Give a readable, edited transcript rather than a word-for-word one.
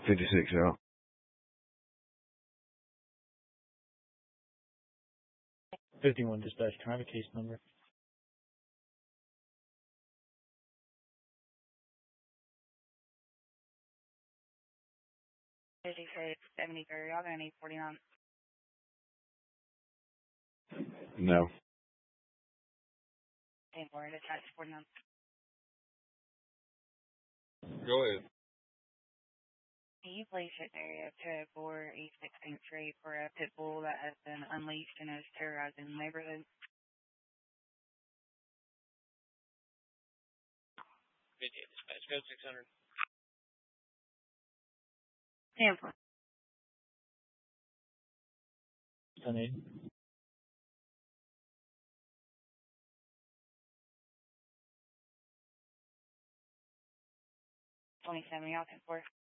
56 out. 51 dispatch. Can I have a case number? Y'all gonna need 49. No. 10-4, dispatch 49. Go ahead. Can you please hit the area code for East 16th Street for a pit bull that has been unleashed and is terrorizing the neighborhood? 58 dispatch. Go 600. 10-4. 10-8. 27, y'all 10-4.